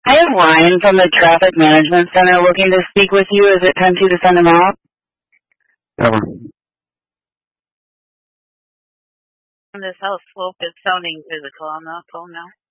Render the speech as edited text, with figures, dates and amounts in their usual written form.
I have Ryan from the Traffic Management Center looking to speak with you. Is it time for you to send him out? Never. This house slope is sounding physical on the phone now.